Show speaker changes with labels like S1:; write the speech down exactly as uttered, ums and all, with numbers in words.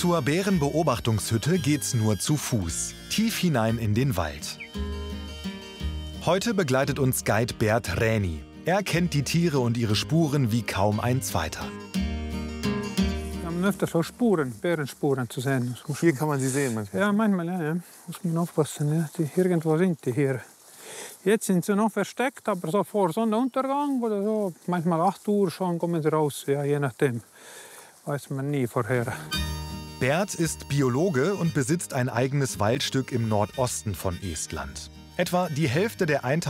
S1: Zur Bärenbeobachtungshütte geht's nur zu Fuß, tief hinein in den Wald. Heute begleitet uns Guide Bert Räni. Er kennt die Tiere und ihre Spuren wie kaum ein zweiter.
S2: Man öfter so Spuren, Bärenspuren zu sehen.
S3: Hier kann man sie sehen manchmal.
S2: Ja, manchmal, ja, ja. Muss man aufpassen. Ja. Die, irgendwo sind die hier. Jetzt sind sie noch versteckt, aber so vor Sonnenuntergang oder so, manchmal acht Uhr schon kommen sie raus. Ja, je nachdem. Weiß man nie vorher.
S1: Bert ist Biologe und besitzt ein eigenes Waldstück im Nordosten von Estland. Etwa die Hälfte der